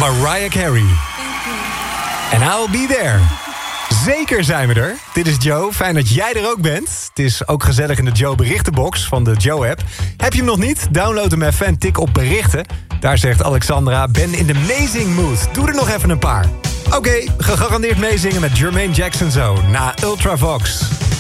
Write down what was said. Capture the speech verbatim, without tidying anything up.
Mariah Carey. En I'll be there. Zeker zijn we er. Dit is Joe. Fijn dat jij er ook bent. Het is ook gezellig in de Joe berichtenbox van de Joe-app. Heb je hem nog niet? Download hem even en tik op berichten. Daar zegt Alexandra, ben in de amazing mood. Doe er nog even een paar. Oké, okay, gegarandeerd meezingen met Jermaine Jackson zo, na Ultravox.